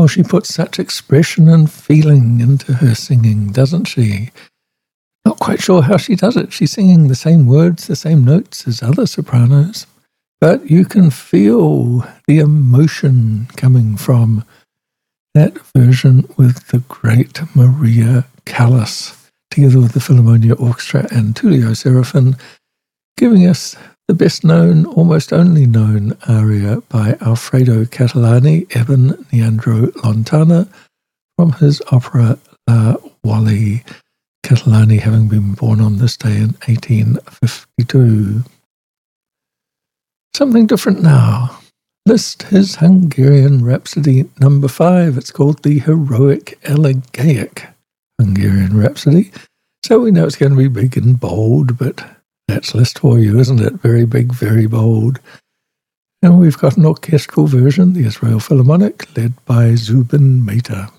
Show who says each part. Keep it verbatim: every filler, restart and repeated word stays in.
Speaker 1: she puts such expression and feeling into her singing, doesn't she? Not quite sure how she does it. She's singing the same words, the same notes as other sopranos, but you can feel the emotion coming from that version with the great Maria Callas, together with the Philharmonia Orchestra and Tullio Serafin, giving us the best-known, almost only known aria by Alfredo Catalani, Eben Neandro Lontana, from his opera La Wally, Catalani having been born on this day in eighteen fifty-two. Something different now. Liszt, his Hungarian Rhapsody number five. It's called the Heroic Elegaic Hungarian Rhapsody. So we know it's going to be big and bold, but that's Liszt for you, isn't it? Very big, very bold. And we've got an orchestral version, the Israel Philharmonic, led by Zubin Mehta.